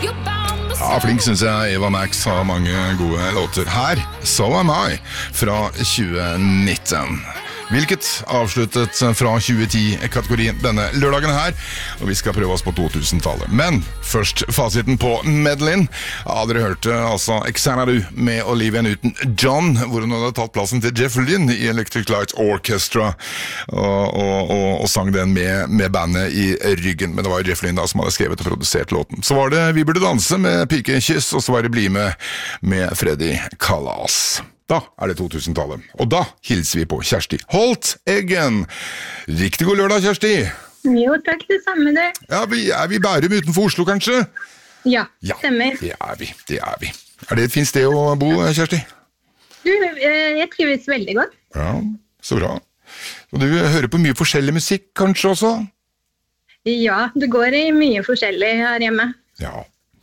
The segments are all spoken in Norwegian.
Ja, flink synes jeg Eva Max har mange gode låter. Her, So Am I, fra 2019. Hvilket avsluttet fra 2010-kategorien denne lørdagen her, og vi skal prøve oss på 2000-tallet. Men først fasiten på Medlin. Ja, dere hørte altså Xanadu med Olivia Newton-John, hvor hun hadde tatt plassen til Jeff Lynne i Electric Light Orchestra, og sang den med bandet i ryggen. Men det var Jeff Lynne da som hadde skrevet og produsert låten. Så var det Vi burde danse med Pikekyss, og så var det Bli med Freddy Kalas. Da det 2000-tallet, og da hilser vi på Kjersti Holt Eggen. Riktig god lørdag, Kjersti. Jo, takk det samme det. Ja, vi i Bærum utenfor Oslo, kanskje? Ja, stemmer. Det vi. Det et fint sted å bo, Kjersti? Du, jeg trives veldig godt. Ja, så bra. Og du hører på mye forskjellig musikk, kanskje også? Ja, det går i mye forskjellig her hjemme. Ja.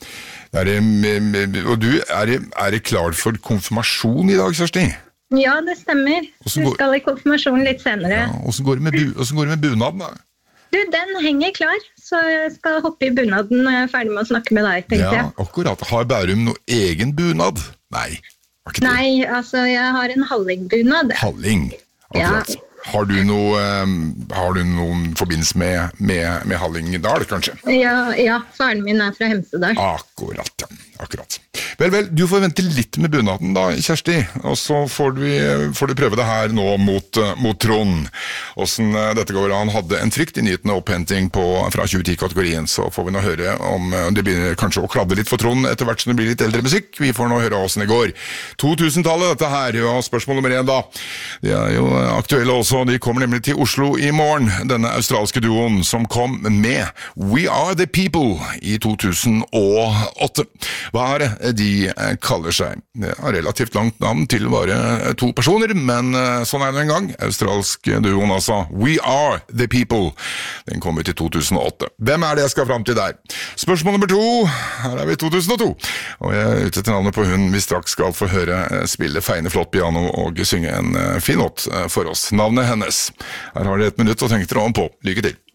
Og du, det klart for konfirmasjon i dag, Kjersti? Ja, det stemmer. Du skal i konfirmasjon litt senere. Ja, hvordan går det med bunaden da? Du, den henger klar, så jeg skal hoppe i bunaden når jeg ferdig med å snakke med deg, tenkte jeg. Ja, akkurat. Har Bærum noe egen bunad? Nei, var ikke det? Nei, altså, jeg har en hallingbunad. Halling, akkurat. Ja. Har du noen forbindelse med Hallingdal, kanskje? Ja, faren min fra Hemsedal. Akkurat. Vel, du får vente litt med bunaden da, Kjersti, og så får du prøve det her nå mot Trond. Hvordan dette går. Han hadde en frykt i nyhetene opphenting fra 2010-kategorien, så får vi nå høre om det begynner kanskje å kladde litt for Trond etter hvert som det blir litt eldre musikk. Vi får nå høre hvordan det går. 2000-tallet, dette her, og spørsmål nummer 1 da. De jo aktuelle også. De kommer nemlig til Oslo i morgen, denne australske duoen som kom med We Are The People i 2008. Hva det de kaller seg? Det relativt langt navn til bare 2 personer, men sånn det en gang. Australsk duoen altså. We Are The People. Den kom ut i 2008. Hvem det jeg skal fram til der? Spørsmål nummer 2. Her vi i 2002. Og jeg ute til navnet på hun vi straks skal få høre spille feine flott piano og synge en fin låt for oss. Navnet hennes. Her har dere 1 minutt å tenke dere om på. Lykke til.